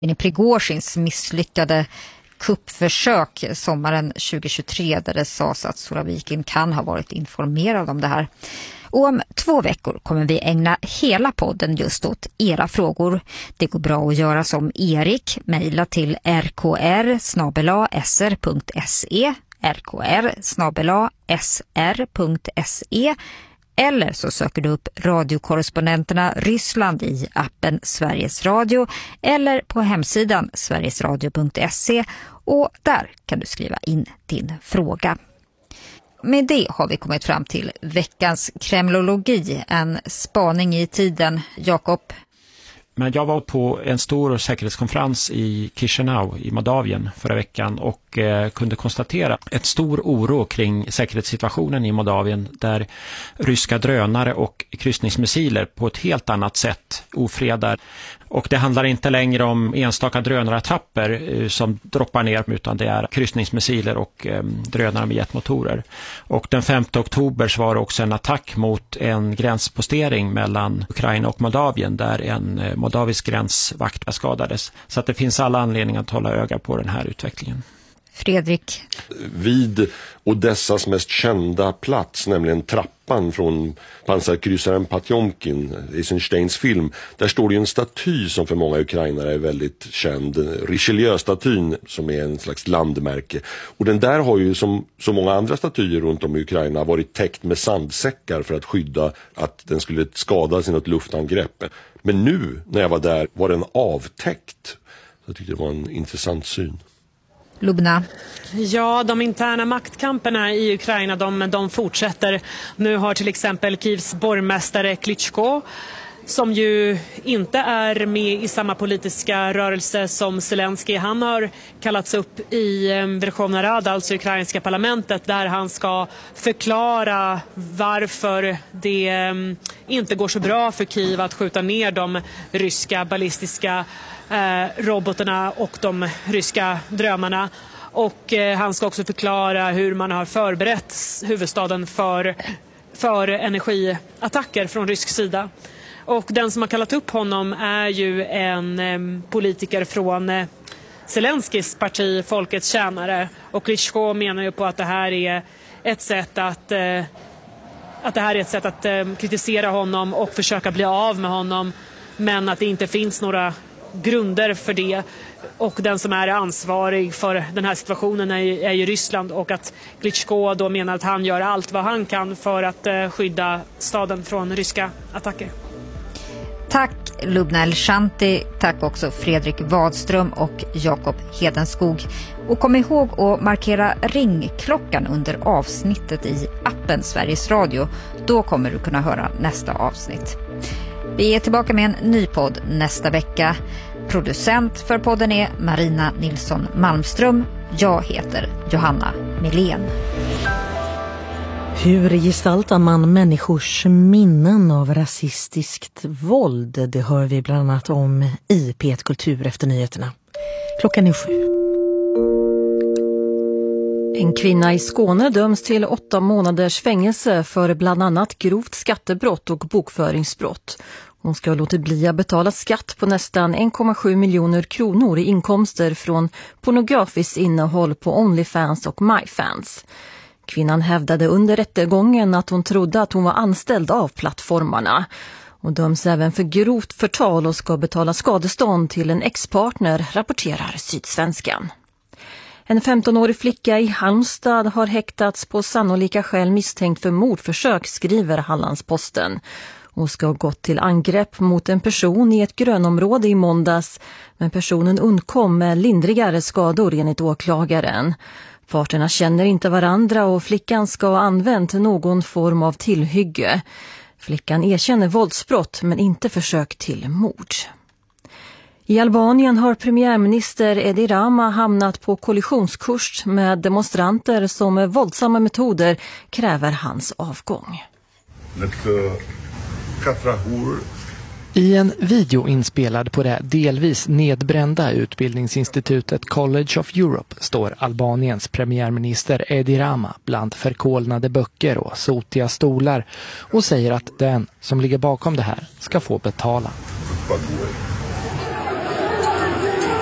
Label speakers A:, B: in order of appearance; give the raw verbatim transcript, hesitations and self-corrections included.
A: i Prigozjins misslyckade kuppförsök sommaren tjugohundratjugotre där det sades att Surovikin kan ha varit informerad om det här. Och om två veckor kommer vi ägna hela podden just åt era frågor. Det går bra att göra som Erik, mejla till r k r snabel-a s r punkt s e, r k r snabel-a s r punkt s e, eller så söker du upp radiokorrespondenterna Ryssland i appen Sveriges Radio eller på hemsidan sverigesradio punkt se, och där kan du skriva in din fråga. Med det har vi kommit fram till veckans kremlologi, en spaning i tiden. Jakob?
B: Men jag var på en stor säkerhetskonferens i Chisinau i Moldavien förra veckan och eh, kunde konstatera ett stor oro kring säkerhetssituationen i Moldavien, där ryska drönare och kryssningsmissiler på ett helt annat sätt ofredar. Och det handlar inte längre om enstaka drönarattapper eh, som droppar ner, utan det är kryssningsmissiler och eh, drönare med jetmotorer. Och den femte oktober så var det också en attack mot en gränspostering mellan Ukraina och Moldavien, där en eh, moldavisk gränsvakt skadades. Så att det finns alla anledningar att hålla öga på den här utvecklingen.
A: Fredrik?
C: Vid Odessas mest kända plats, nämligen trappan från pansarkryssaren Potjomkin, Eisensteins film, där står det en staty som för många ukrainare är väldigt känd, Richelieu-statyn, som är en slags landmärke. Och den där har ju, som så många andra statyer runt om i Ukraina, varit täckt med sandsäckar för att skydda att den skulle skadas i något luftangrepp. Men nu när jag var där var den avtäckt. Jag tyckte det var en intressant syn.
A: Lubna?
D: Ja, de interna maktkamperna i Ukraina, de, de fortsätter. Nu har till exempel Kievs borgmästare Klitschko, som ju inte är med i samma politiska rörelse som Zelensky, han har kallats upp i Verkhovna Rada, alltså ukrainska parlamentet, där han ska förklara varför det inte går så bra för Kiev att skjuta ner de ryska ballistiska eh, robotarna och de ryska drönarna. Och eh, han ska också förklara hur man har förberett huvudstaden för, för energiattacker från rysk sida. Och den som har kallat upp honom är ju en eh, politiker från eh, Zelenskys parti, Folkets tjänare. Och Klitschko menar ju på att det här är ett sätt att, eh, att, det här är ett sätt att eh, kritisera honom och försöka bli av med honom. Men att det inte finns några grunder för det. Och den som är ansvarig för den här situationen är, är ju Ryssland. Och att Klitschko då menar att han gör allt vad han kan för att eh, skydda staden från ryska attacker.
A: Tack Lubna El-Shanti, tack också Fredrik Wadström och Jakob Hedenskog. Och kom ihåg att markera ringklockan under avsnittet i appen Sveriges Radio. Då kommer du kunna höra nästa avsnitt. Vi är tillbaka med en ny podd nästa vecka. Producent för podden är Marina Nilsson Malmström. Jag heter Johanna Milén.
E: Hur gestaltar man människors minnen av rasistiskt våld? Det hör vi bland annat om i P ett Kultur efter nyheterna. Klockan är sju. En kvinna i Skåne döms till åtta månaders fängelse för bland annat grovt skattebrott och bokföringsbrott. Hon ska ha låtit bli att betala skatt på nästan en komma sju miljoner kronor i inkomster från pornografiskt innehåll på OnlyFans och MyFans. Kvinnan hävdade under rättegången att hon trodde att hon var anställd av plattformarna. Och döms även för grovt förtal och ska betala skadestånd till en ex-partner, rapporterar Sydsvenskan. En femtonårig flicka i Halmstad har häktats på sannolika skäl misstänkt för mordförsök, skriver Hallandsposten. Hon ska ha gått till angrepp mot en person i ett grönområde i måndags, men personen undkom med lindrigare skador enligt åklagaren. Parterna känner inte varandra och flickan ska ha använt någon form av tillhygge. Flickan erkänner våldsbrott men inte försök till mord. I Albanien har premiärminister Edi Rama hamnat på kollisionskurs med demonstranter som med våldsamma metoder kräver hans avgång.
F: I en video inspelad på det delvis nedbrända utbildningsinstitutet College of Europe står Albaniens premiärminister Edi Rama bland förkolnade böcker och sotiga stolar och säger att den som ligger bakom det här ska få betala.